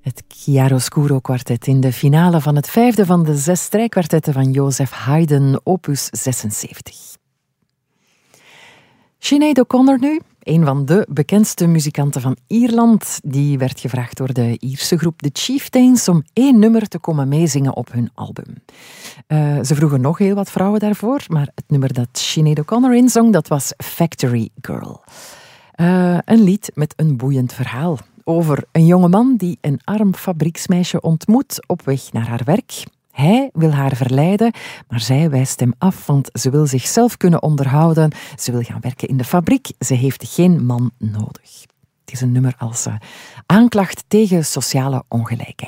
Het Chiaroscuro kwartet in de finale van het 5e van de 6 strijkkwartetten van Joseph Haydn, opus 76. Sinead O'Connor nu, een van de bekendste muzikanten van Ierland. Die werd gevraagd door de Ierse groep The Chieftains om 1 nummer te komen meezingen op hun album. Ze vroegen nog heel wat vrouwen daarvoor, maar het nummer dat Sinead O'Connor inzong, dat was Factory Girl. Een lied met een boeiend verhaal over een jongeman die een arm fabrieksmeisje ontmoet op weg naar haar werk. Hij wil haar verleiden, maar zij wijst hem af, want ze wil zichzelf kunnen onderhouden. Ze wil gaan werken in de fabriek. Ze heeft geen man nodig. Het is een nummer als aanklacht tegen sociale ongelijkheid.